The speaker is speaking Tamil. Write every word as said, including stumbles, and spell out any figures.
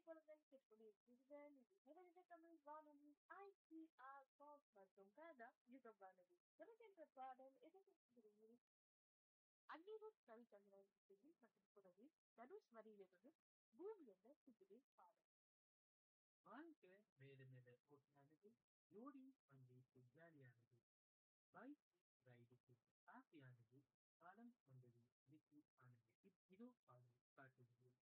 வணக்கம் எப்படி இருக்கீங்க? இது நிறைந்த தமிழ் வானொலி ஐ சி ஆர் பாப் மற்றும் கனடா யுகம் வானொலி. வருகின்ற பாடல் எதிர்ப்பு அந்நியர் கவிதங்கள் மற்றும் குரலில் தனுஷ் வரியிலிருந்து பூமி என்ற சித்திரை பாடல். வாழ்க்கை வேறு வேறு ஓட்டியானது லோடி வண்டி ஜாலியானது பைக் ரைடுக்கு ஹாப்பியானது காலம் வந்தது ரிக்கு ஆனது இதோ பாடல் காட்டுகிறது